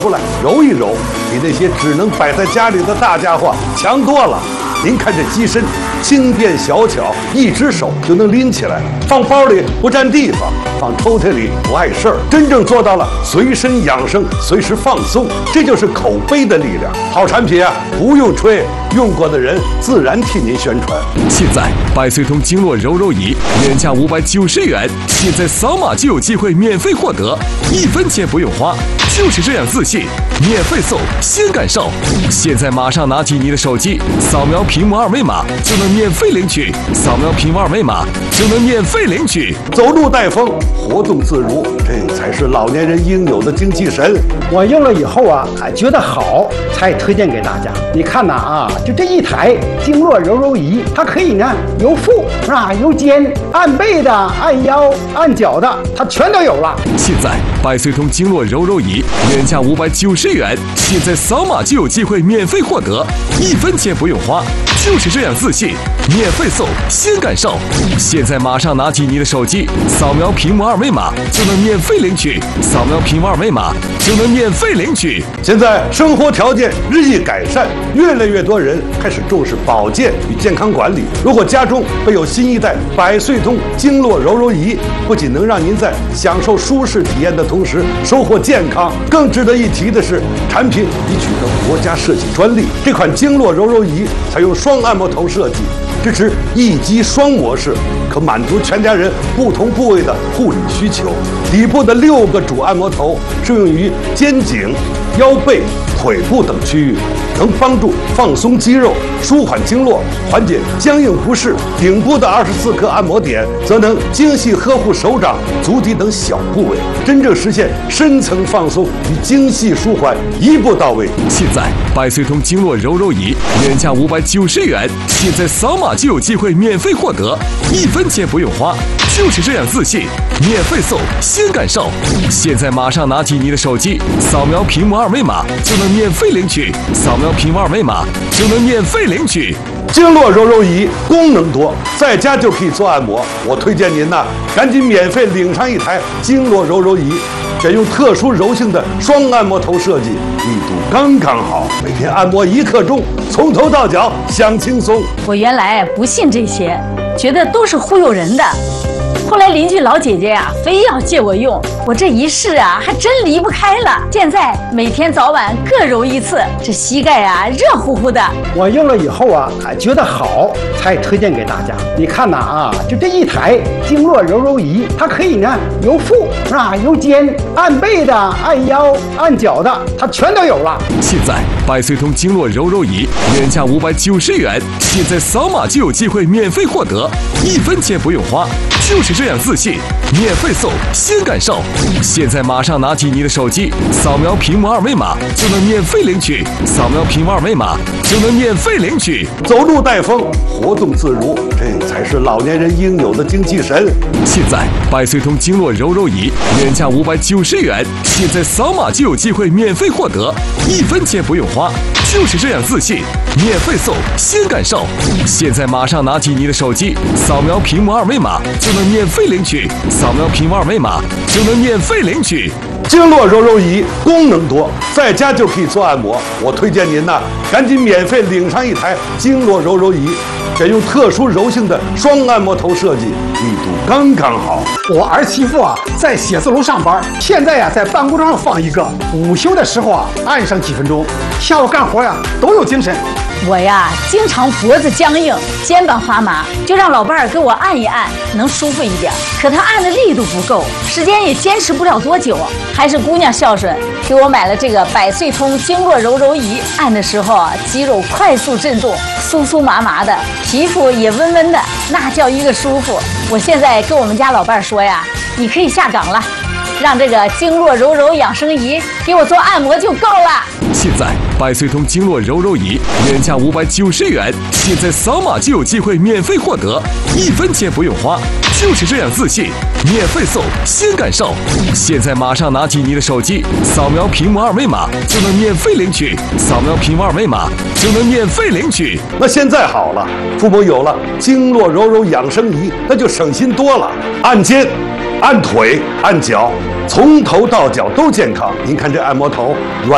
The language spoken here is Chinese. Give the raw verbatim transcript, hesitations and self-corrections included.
出来揉一揉，比那些只能摆在家里的大家伙强多了。您看这机身轻便小巧，一只手就能拎起来，放包里不占地方，放抽屉里不碍事儿，真正做到了随身养生，随时放松。这就是口碑的力量。好产品啊，不用吹，用过的人自然替您宣传。 现在百岁通经络揉揉仪原价五百九十元，现在扫码就有机会免费获得，一分钱不用花，就是这样自信，免费送，先感受。现在马上拿起你的手机，扫描屏幕二维码就能免费领取，扫描屏幕二维码就能免费领取。 走路带风，活动自如，这才是老年人应有的精气神。 我用了以后啊，哎，觉得好，才推荐给大家。你看呐啊，就这一台经络揉揉仪，它可以呢由腹是吧，由肩，按背的、按腰、按脚的，它全都有了。 现在百岁通经络揉揉仪原价五百九十元，现在扫码就有机会免费获得，一分钱不用花，就是这样自信，免费送，先感受。现在马上拿起你的手机，扫描屏幕二维码就能免费领取，扫描屏幕二维码就能免费领取。 现在生活条件日益改善，越来越多人开始重视保健与健康管理。如果家中备有新一代百岁通经络揉揉仪，不仅能让您在享受舒适体验的同时收获健康，更值得一提的是，产品已取得国家设计专利。这款经络揉揉仪采用双按摩头设计，支持一击双模式，可满足全家人不同部位的护理需求。底部的六个主按摩头适用于肩颈、腰背、腿部等区域，能帮助放松肌肉、舒缓经络、缓解僵硬不适。顶部的二十四颗按摩点则能精细呵护手掌、足底等小部位，真正实现深层放松与精细舒缓一步到位。 现在百岁通经络揉揉仪原价五百九十元，现在扫码就有机会免费获得，一分钱不用花，就是这样自信，免费送，先感受。现在马上拿起你的手机，扫描屏幕二维码就能免费领取，扫描屏幕二维码就能免费领取。 经络揉揉仪功能多，在家就可以做按摩。我推荐您呐，赶紧免费领上一台经络揉揉仪，选用特殊柔性的双按摩头设计，力度刚刚好，每天按摩一刻钟，从头到脚享轻松。 我原来不信这些，觉得都是忽悠人的。后来邻居老姐姐呀、啊，非要借我用，我这一试啊，还真离不开了。现在每天早晚各揉一次，这膝盖啊热乎乎的。 我用了以后啊，哎，觉得好，才推荐给大家。你看呐啊，就这一台经络揉揉仪，它可以呢由腹是吧，由肩，按背的、按腰、按脚的，它全都有了。 现在百岁通经络揉揉仪原价五百九十元，现在扫码就有机会免费获得，一分钱不用花，就是这样自信，免费送，先感受。现在马上拿起你的手机，扫描屏幕二维码就能免费领取，扫描屏幕二维码就能免费领取。 走路带风，活动自如，这才是老年人应有的精气神。 现在百岁通经络揉揉仪原价五百九十元，现在扫码就有机会免费获得，一分钱不用花，就是这样自信，免费送，先感受。现在马上拿起你的手机，扫描屏幕二维码就能免费领取，扫描屏幕二维码就能免费领取。 经络揉揉仪功能多，在家就可以做按摩。我推荐您呐，赶紧免费领上一台经络揉揉仪，选用特殊柔性的双按摩头设计，力度刚刚好。 我儿媳妇啊，在写字楼上班，现在呀、啊，在办公桌上放一个，午休的时候啊，按上几分钟，下午干活呀、啊、都有精神。 我呀，经常脖子僵硬，肩膀发麻，就让老伴儿给我按一按，能舒服一点。可他按的力度不够，时间也坚持不了多久。还是姑娘孝顺，给我买了这个百岁通经络揉揉仪，按的时候啊，肌肉快速震动，酥酥麻麻的，皮肤也温温的，那叫一个舒服。我现在跟我们家老伴儿说呀，你可以下岗了，让这个经络揉揉养生仪给我做按摩就够了。 现在百岁通经络揉揉仪原价五百九十元，现在扫码就有机会免费获得，一分钱不用花，就是这样自信，免费送，先感受。现在马上拿起你的手机，扫描屏幕二维码就能免费领取，扫描屏幕二维码就能免费领取。 那现在好了，父母有了经络揉揉养生仪，那就省心多了。按肩、按腿、按脚，从头到脚都健康。您看这按摩头软。